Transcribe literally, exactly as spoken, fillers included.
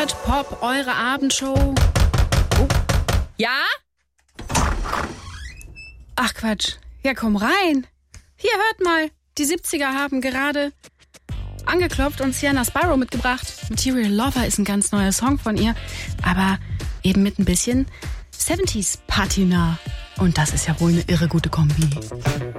hört Pop, eure Abendshow. Oh. Ja? Ach Quatsch. Ja, komm rein. Hier, hört mal. Die siebziger haben gerade angeklopft und Sienna Sparrow mitgebracht. Material Lover ist ein ganz neuer Song von ihr, aber eben mit ein bisschen siebziger Patina. Und das ist ja wohl eine irre gute Kombi.